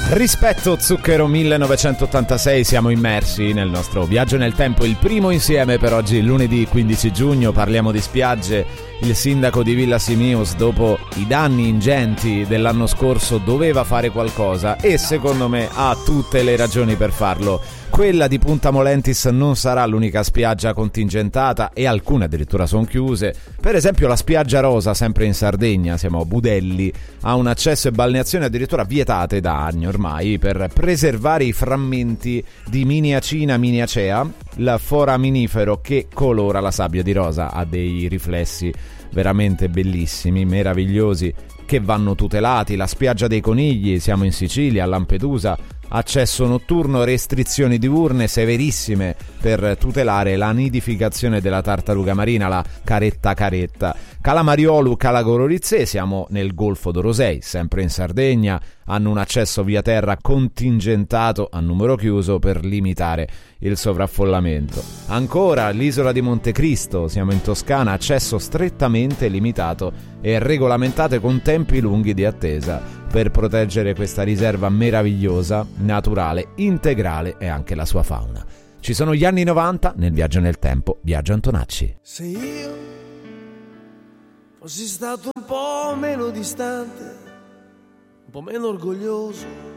Rispetto Zucchero 1986, siamo immersi nel nostro viaggio nel tempo, il primo insieme per oggi, lunedì 15 giugno, parliamo di spiagge. Il sindaco di Villa Simius, dopo i danni ingenti dell'anno scorso, doveva fare qualcosa e secondo me ha tutte le ragioni per farlo. Quella di Punta Molentis non sarà l'unica spiaggia contingentata e alcune addirittura sono chiuse. Per esempio la spiaggia Rosa, sempre in Sardegna, siamo a Budelli, ha un accesso e balneazione addirittura vietate da anni ormai per preservare i frammenti di Miniacina miniacea, il foraminifero che colora la sabbia di rosa. Ha dei riflessi veramente bellissimi, meravigliosi, che vanno tutelati. La spiaggia dei Conigli, siamo in Sicilia, a Lampedusa, accesso notturno, restrizioni diurne severissime per tutelare la nidificazione della tartaruga marina, la caretta. Calamariolo, Calagororizze, siamo nel Golfo d'Orosei, sempre in Sardegna, hanno un accesso via terra contingentato a numero chiuso per limitare il sovraffollamento. Ancora l'isola di Montecristo, siamo in Toscana, accesso strettamente limitato e regolamentato con tempi lunghi di attesa per proteggere questa riserva meravigliosa, naturale, integrale e anche la sua fauna. Ci sono gli anni 90 nel viaggio nel tempo, Biagio Antonacci. Se io fossi stato un po' meno distante, un po' meno orgoglioso,